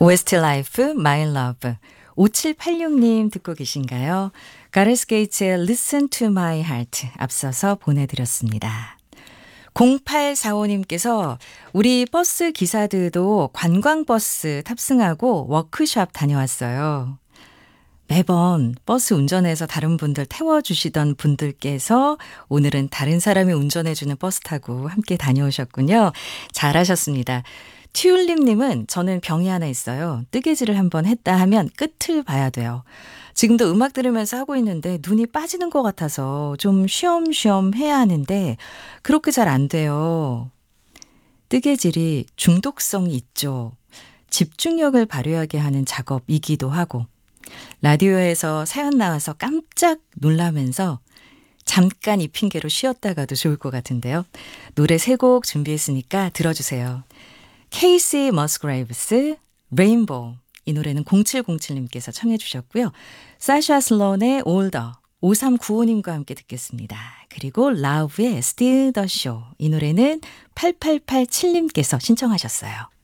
Westlife, My Love. 5786님 듣고 계신가요? 가레스 게이츠의 Listen to My Heart 앞서서 보내드렸습니다. 0845님께서 우리 버스 기사들도 관광버스 탑승하고 워크숍 다녀왔어요. 매번 버스 운전해서 다른 분들 태워주시던 분들께서 오늘은 다른 사람이 운전해주는 버스 타고 함께 다녀오셨군요. 잘하셨습니다. 튤립님은 저는 병이 하나 있어요. 뜨개질을 한번 했다 하면 끝을 봐야 돼요. 지금도 음악 들으면서 하고 있는데 눈이 빠지는 것 같아서 좀 쉬엄쉬엄 해야 하는데 그렇게 잘 안 돼요. 뜨개질이 중독성이 있죠. 집중력을 발휘하게 하는 작업이기도 하고 라디오에서 사연 나와서 깜짝 놀라면서 잠깐 이 핑계로 쉬었다가도 좋을 것 같은데요. 노래 3곡 준비했으니까 들어주세요. 케이시 머스그레이브스 레인보우, 이 노래는 0707님께서 청해 주셨고요. 사샤 슬론의 올더 5395님과 함께 듣겠습니다. 그리고 라우브의 Still the Show, 이 노래는 8887님께서 신청하셨어요.